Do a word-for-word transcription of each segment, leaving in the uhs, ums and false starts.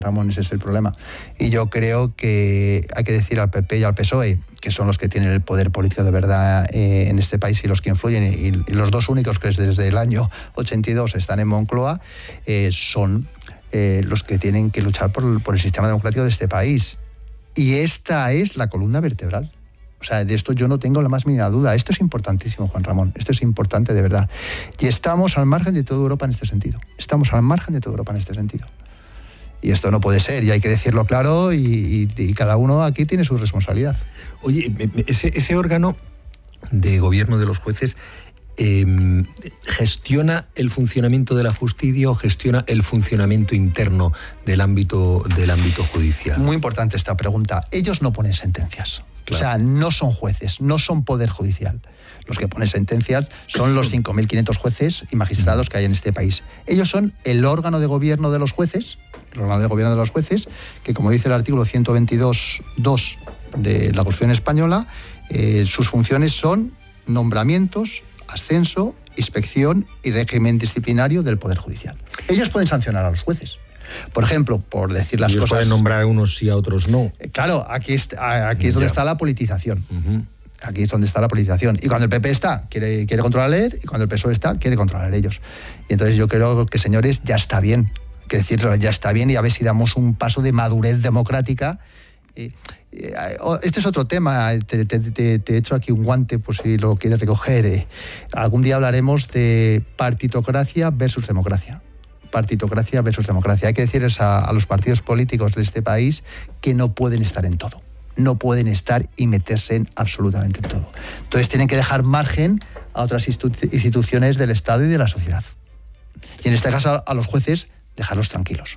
Ramón, ese es el problema. Y yo creo que hay que decir al P P y al P S O E, que son los que tienen el poder político de verdad eh, en este país y los que influyen, y, y los dos únicos que desde el año ochenta y dos están en Moncloa, eh, son eh, los que tienen que luchar por, por el sistema democrático de este país. Y esta es la columna vertebral. O sea, de esto yo no tengo la más mínima duda. Esto es importantísimo, Juan Ramón. Esto es importante de verdad. Y estamos al margen de toda Europa en este sentido. Estamos al margen de toda Europa en este sentido. Y esto no puede ser, y hay que decirlo claro, y, y, y cada uno aquí tiene su responsabilidad. Oye, ese, ese órgano de gobierno de los jueces eh, ¿gestiona el funcionamiento de la justicia o gestiona el funcionamiento interno del ámbito, del ámbito judicial? Muy importante esta pregunta. Ellos no ponen sentencias. Claro. O sea, no son jueces, no son poder judicial. Los que ponen sentencias son los cinco mil quinientos jueces y magistrados que hay en este país. Ellos son el órgano de gobierno de los jueces, el órgano de gobierno de los jueces, que, como dice el artículo ciento veintidós punto dos de la Constitución española, eh, sus funciones son nombramientos, ascenso, inspección y régimen disciplinario del Poder Judicial. Ellos pueden sancionar a los jueces. Por ejemplo, por decir las Ellos cosas... pueden nombrar a unos sí, a otros no. Eh, claro, aquí, es, aquí es donde Ya. está la politización. Uh-huh. Aquí es donde está la politización. Y cuando el P P está, quiere, quiere controlar él, y cuando el P S O E está, quiere controlar ellos. Y entonces yo creo que, señores, ya está bien. Hay que decirlo, ya está bien, y a ver si damos un paso de madurez democrática. Eh, eh, este es otro tema. Te, te, te, te he hecho aquí un guante, por si lo quieres recoger. Eh. Algún día hablaremos de partitocracia versus democracia. Partitocracia versus democracia. Hay que decirles a, a los partidos políticos de este país que no pueden estar en todo. No pueden estar y meterse en absolutamente todo. Entonces tienen que dejar margen a otras institu- instituciones del Estado y de la sociedad. Y en este caso a los jueces, dejarlos tranquilos.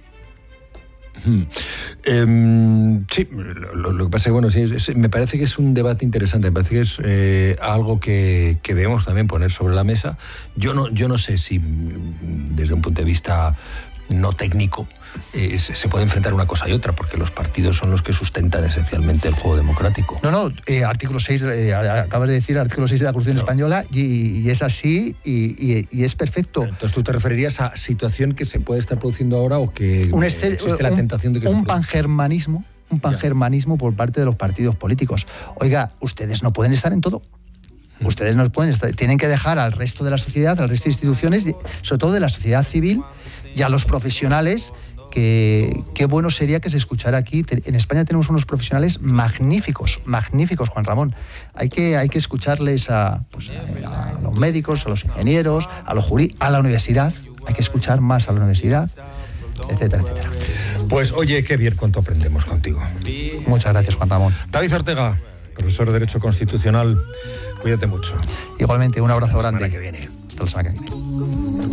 Hmm. Eh, sí, lo, lo que pasa es que, bueno, sí, es, es, me parece que es un debate interesante, me parece que es eh, algo que, que debemos también poner sobre la mesa. Yo no, yo no sé si desde un punto de vista no técnico eh, se, se puede enfrentar una cosa y otra, porque los partidos son los que sustentan esencialmente el juego democrático. No, no, eh, artículo seis, eh, acabas de decir artículo seis de la Constitución Claro. Española, y, y es así, y, y, y es perfecto. Entonces tú te referirías a situación que se puede estar produciendo ahora o que un este, existe la un, tentación de que un se pangermanismo, un pangermanismo por parte de los partidos políticos. Oiga, ustedes no pueden estar en todo. Ustedes no pueden estar, tienen que dejar al resto de la sociedad, al resto de instituciones, sobre todo de la sociedad civil y a los profesionales, que qué bueno sería que se escuchara aquí. En España tenemos unos profesionales magníficos, magníficos, Juan Ramón. Hay que, hay que escucharles a, pues, a, a los médicos, a los ingenieros, a los juristas, a la universidad. Hay que escuchar más a la universidad, etcétera, etcétera. Pues oye, qué bien cuánto aprendemos contigo. Muchas gracias, Juan Ramón. David Ortega, profesor de Derecho Constitucional, cuídate mucho. Igualmente, un abrazo Hasta la grande. semana que viene. Hasta la semana que viene.